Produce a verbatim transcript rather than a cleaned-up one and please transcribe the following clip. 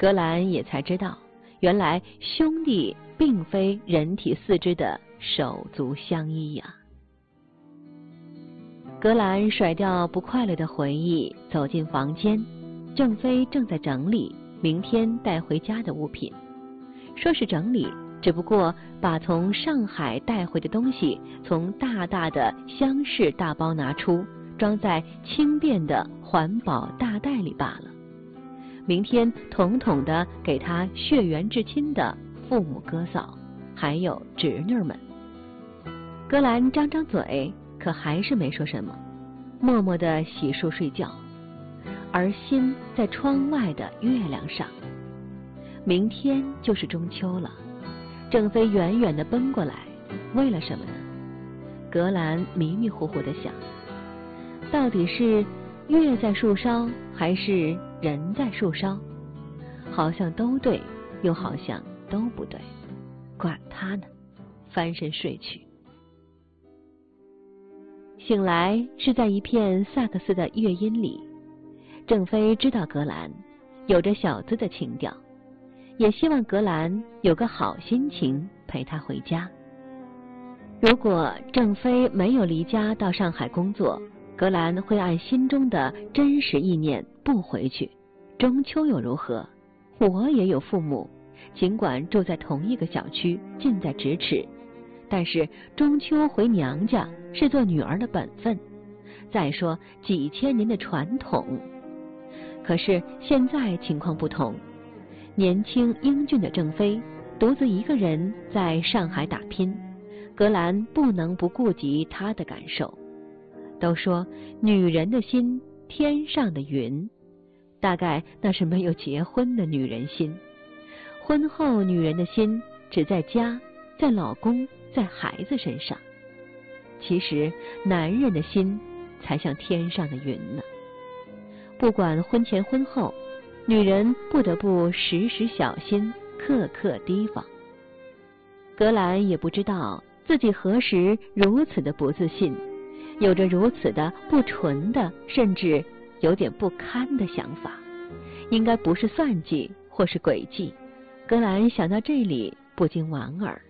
格兰也才知道，原来兄弟并非人体四肢的手足相依呀。格兰甩掉不快乐的回忆，走进房间，郑飞正在整理明天带回家的物品。说是整理，只不过把从上海带回的东西从大大的厢式大包拿出，装在轻便的环保大袋里罢了。明天统统的给他血缘至亲的父母哥嫂，还有侄女们。格兰张张嘴，可还是没说什么，默默地洗漱睡觉，而心在窗外的月亮上。明天就是中秋了，郑飞远远地奔过来，为了什么呢？格兰迷迷糊糊地想，到底是月在树梢，还是人在树梢？好像都对，又好像都不对，管他呢，翻身睡去。醒来是在一片萨克斯的乐音里，郑飞知道格兰有着小资的情调，也希望格兰有个好心情陪他回家。如果郑飞没有离家到上海工作，格兰会按心中的真实意念不回去。中秋又如何？我也有父母，尽管住在同一个小区，近在咫尺，但是中秋回娘家是做女儿的本分，再说几千年的传统。可是现在情况不同，年轻英俊的郑飞独自一个人在上海打拼，格兰不能不顾及他的感受。都说女人的心天上的云，大概那是没有结婚的女人心。婚后女人的心只在家，在老公，在孩子身上。其实男人的心才像天上的云呢。不管婚前婚后，女人不得不时时小心，刻刻提防。格兰也不知道自己何时如此的不自信，有着如此的不纯的，甚至有点不堪的想法，应该不是算计或是诡计。格兰想到这里不禁莞尔，